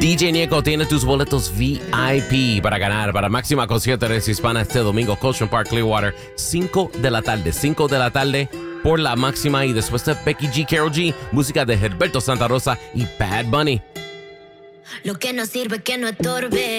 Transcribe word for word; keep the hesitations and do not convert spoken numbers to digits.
D J Nieco tiene tus boletos V I P para ganar para Máxima Concierto de Hispana este domingo, Ocean Park, Clearwater, cinco de la tarde, cinco de la tarde por la Máxima. Y después de Becky G, Karol G, música de Gilberto Santa Rosa y Bad Bunny. Lo que no sirve que no estorbe.